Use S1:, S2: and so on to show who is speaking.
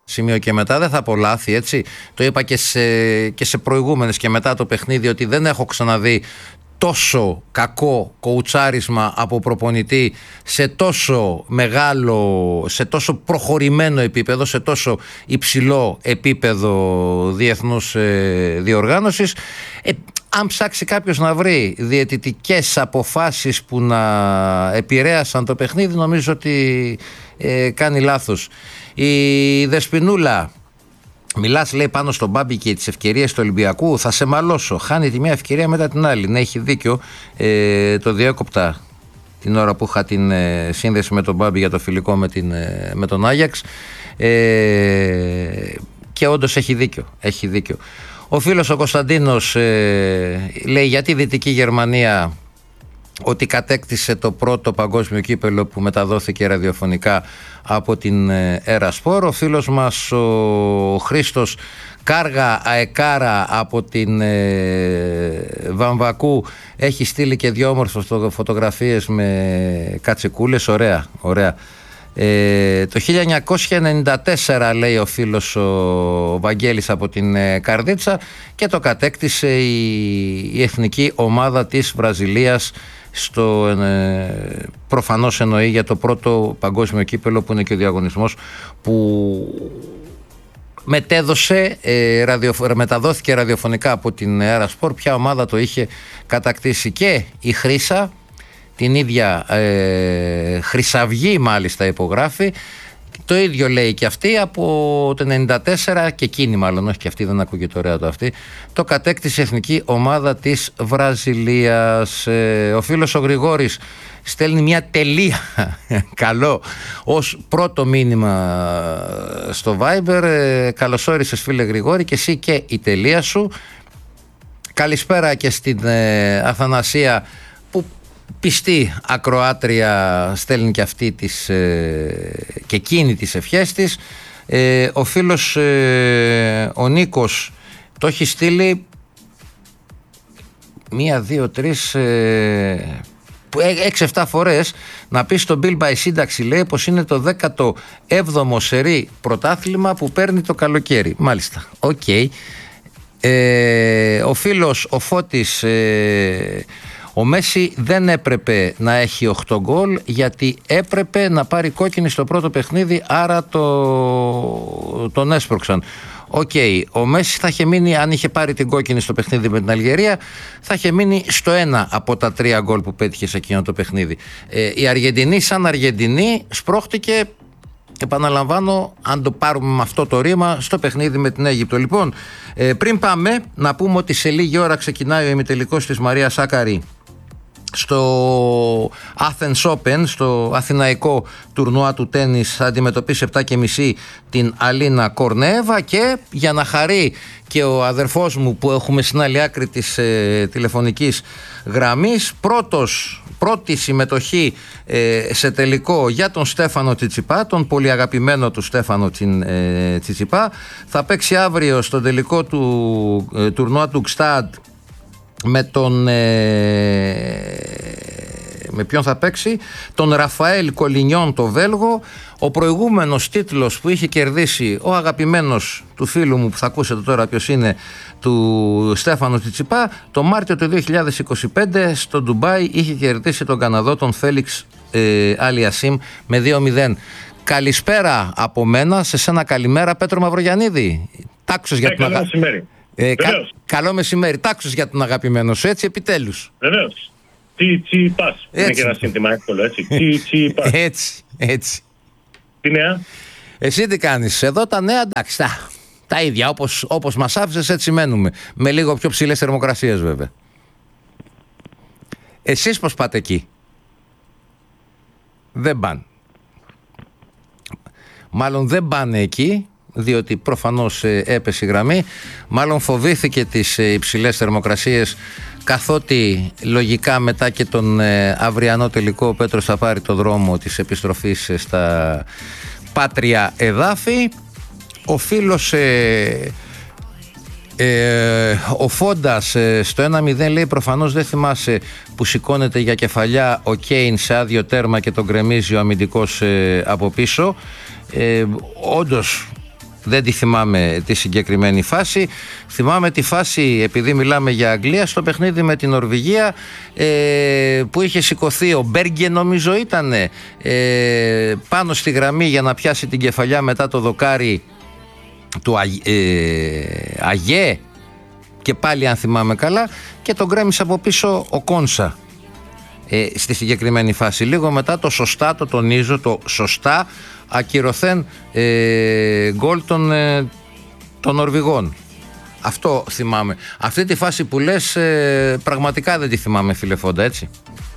S1: σημείο και μετά δεν θα απολάθει, έτσι. Το είπα και σε προηγούμενες και μετά το παιχνίδι ότι δεν έχω ξαναδεί τόσο κακό κοουτσάρισμα από προπονητή σε τόσο μεγάλο, σε τόσο προχωρημένο επίπεδο, σε τόσο υψηλό επίπεδο διεθνούς διοργάνωσης. Αν ψάξει κάποιος να βρει διαιτητικές αποφάσεις που να επηρέασαν το παιχνίδι, νομίζω ότι κάνει λάθος. Η Δεσποινούλα, μιλάς, λέει, πάνω στον Μπάμπη και τις ευκαιρίες του Ολυμπιακού. Θα σε μαλώσω. Χάνει τη μία ευκαιρία μετά την άλλη. Ναι, έχει δίκιο. Το διέκοπτα την ώρα που είχα την σύνδεση με τον Μπάμπη για το φιλικό με τον Άγιαξ. Και όντως έχει δίκιο. Έχει δίκιο. Ο φίλος ο Κωνσταντίνος λέει γιατί η Δυτική Γερμανία ότι κατέκτησε το πρώτο παγκόσμιο κύπελο που μεταδόθηκε ραδιοφωνικά από την Ερασπορ. Ο φίλος μας ο Χρήστος Κάργα Αεκάρα από την Βαμβακού έχει στείλει και δύο όμορφες φωτογραφίες με κατσικούλες. Ωραία, ωραία. Το 1994 λέει ο φίλος ο Βαγγέλης από την Καρδίτσα και το κατέκτησε η εθνική ομάδα της Βραζιλίας προφανώς εννοεί για το πρώτο παγκόσμιο κύπελο που είναι και ο διαγωνισμός που μεταδόθηκε ραδιοφωνικά από την Αερασπορ. Ποια ομάδα το είχε κατακτήσει? Και η Χρύσα, την ίδια Χρυσαυγή μάλιστα υπογράφει. Το ίδιο λέει και αυτή από το 94 και εκείνη μάλλον, όχι και αυτή, δεν ακούγεται ωραία το αυτή, το κατέκτησε η εθνική ομάδα της Βραζιλίας. Ο φίλος ο Γρηγόρης στέλνει μια τελεία καλό ως πρώτο μήνυμα στο Viber. Καλώς όρισες φίλε Γρηγόρη, και εσύ και η τελεία σου. Καλησπέρα και στην Αθανασία που πιστή ακροάτρια στέλνει και αυτή και εκείνη τις ευχές της. Ο φίλος ο Νίκος το έχει στείλει 6-7 φορές να πει στον Bilbao σύνταξη, λέει, πως είναι το 17ο σερί πρωτάθλημα που παίρνει το καλοκαίρι. Μάλιστα, οκ. Ο φίλος ο Φώτης, ο Μέση δεν έπρεπε να έχει 8 γκολ γιατί έπρεπε να πάρει κόκκινη στο πρώτο παιχνίδι, άρα τον έσπρωξαν. Οκ, ο Μέση θα είχε μείνει, αν είχε πάρει την κόκκινη στο παιχνίδι με την Αλγερία, θα είχε μείνει στο 1 από τα 3 γκολ που πέτυχε σε εκείνο το παιχνίδι. Η Αργεντινή σαν Αργεντινή σπρώχτηκε, επαναλαμβάνω, αν το πάρουμε με αυτό το ρήμα, στο παιχνίδι με την Αίγυπτο. Λοιπόν, πριν πάμε, να πούμε ότι σε λίγη ώρα ξεκινάει ο ημιτελικός της Μαρία Σάκαρη στο Athens Open, στο αθηναϊκό τουρνουά του τένις. Θα αντιμετωπίσει 7.30 την Αλίνα Κορνέβα, και για να χαρεί και ο αδερφός μου που έχουμε στην άλλη άκρη της τηλεφωνικής γραμμής, πρώτη συμμετοχή σε τελικό για τον Στέφανο Τσιτσιπά, τον πολύ αγαπημένο του Στέφανο Τσιτσιπά. Θα παίξει αύριο στο τελικό του τουρνουά του Gstad με ποιον θα παίξει? Τον Ραφαέλ Κολινιόν, το Βέλγο. Ο προηγούμενος τίτλος που είχε κερδίσει ο αγαπημένος του φίλου μου, που θα ακούσετε τώρα ποιος είναι, του Στέφανου Τσιτσιπά, το Μάρτιο του 2025 στο Ντουμπάι είχε κερδίσει τον Καναδό, τον Φέλιξ Αλιασίμ, με 2-0. Καλησπέρα από μένα, σε σένα καλημέρα, Πέτρο Μαυρογιαννίδη. Τάξος για την
S2: καλό μεσημέρι.
S1: Καλό μεσημέρι. Τάξος για τον αγαπημένο σου, έτσι, επιτέλους.
S2: Βεβαίως. Τι πας. Είναι και ένα σύνθημα εύκολο, έτσι. Τι πας.
S1: Έτσι.
S2: Τι νέα?
S1: Εσύ τι κάνεις? Εδώ τα νέα, εντάξει, τα ίδια, όπως μας άφησες έτσι μένουμε. Με λίγο πιο ψηλές θερμοκρασίες βέβαια. Εσείς πώς πάτε εκεί? Δεν πάνε. Μάλλον δεν πάνε εκεί, διότι προφανώς έπεσε η γραμμή. Μάλλον φοβήθηκε τις υψηλές θερμοκρασίες, καθότι λογικά μετά και τον αυριανό τελικό ο Πέτρος θα πάρει το δρόμο της επιστροφής στα πάτρια εδάφη. Ο φίλος ο Φόντας στο 1-0 λέει, προφανώς δεν θυμάσαι που σηκώνεται για κεφαλιά ο Κέιν σε άδειο τέρμα και τον γκρεμίζει ο αμυντικός από πίσω. Όντως δεν τη θυμάμαι τη συγκεκριμένη φάση. Θυμάμαι τη φάση, επειδή μιλάμε για Αγγλία, στο παιχνίδι με την Νορβηγία, που είχε σηκωθεί ο Μπέργκε, νομίζω ήτανε, πάνω στη γραμμή για να πιάσει την κεφαλιά μετά το δοκάρι του Αγέ, και πάλι αν θυμάμαι καλά, και τον γκρέμισε από πίσω ο Κόνσα στη συγκεκριμένη φάση. Λίγο μετά το σωστά, το τονίζω, το σωστά ακυρωθέν γκολ των Νορβηγών. Αυτό θυμάμαι. Αυτή τη φάση που λες πραγματικά δεν τη θυμάμαι, φίλε Φόντα, έτσι.